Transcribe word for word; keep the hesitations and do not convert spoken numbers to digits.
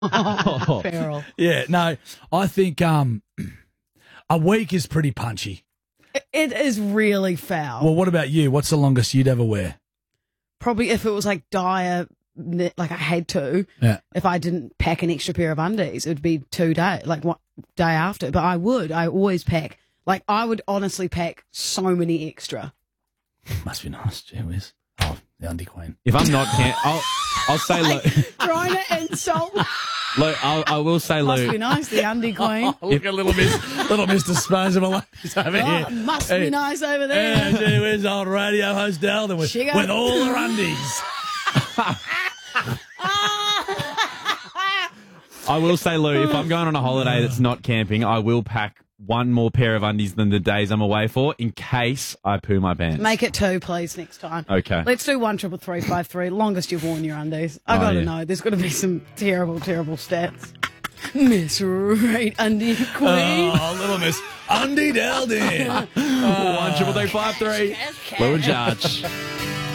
Oh. Feral. Yeah, no, I think um, a week is pretty punchy. It, it is really foul. Well, what about you? What's the longest you'd ever wear? Probably if it was like dire, like I had to, Yeah. if I didn't pack an extra pair of undies, it would be two days, like one day after. But I would, I always pack, like I would honestly pack so many extra. Must be nice, gee whiz. Oh, the undie queen. If I'm not, can- I'll I'll say Like, Lou. trying to insult. Lou, I'll, I will say Must Lou. be nice, the undie queen. Look at little Miss, little Mister Disposable ladies over Oh, here. it must Hey. be nice over Yeah, there. gee whiz, old radio host Dalton with, She got- with all her undies. I will say, Lou, if I'm going on a holiday that's not camping, I will pack one more pair of undies than the days I'm away for in case I poo my pants. Make it two, please, next time. Okay. Let's do one triple three five three. Longest you've worn your undies. I Oh, gotta yeah. know. There's got to be some terrible, terrible stats. Miss Right Undie Queen. Oh, little Miss Undie Dalton. One triple three five three. Lou and Judge.